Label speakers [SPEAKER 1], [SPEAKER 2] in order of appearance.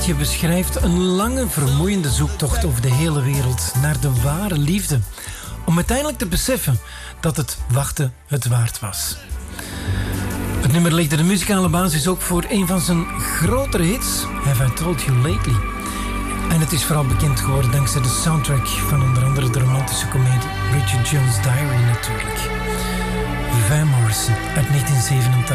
[SPEAKER 1] liedje beschrijft een lange, vermoeiende zoektocht over de hele wereld naar de ware liefde. Om uiteindelijk te beseffen dat het wachten het waard was. Het nummer legde de muzikale basis ook voor een van zijn grotere hits, Have I Told You Lately. En het is vooral bekend geworden dankzij de soundtrack van onder andere de romantische komedie Bridget Jones' Diary natuurlijk. Van Morrison uit 1987.